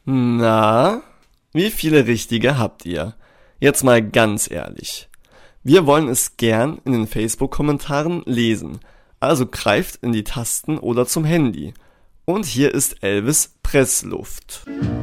Na, wie viele richtige habt ihr? Jetzt mal ganz ehrlich. Wir wollen es gern in den Facebook-Kommentaren lesen, also greift in die Tasten oder zum Handy. Und hier ist Elvis Pressluft.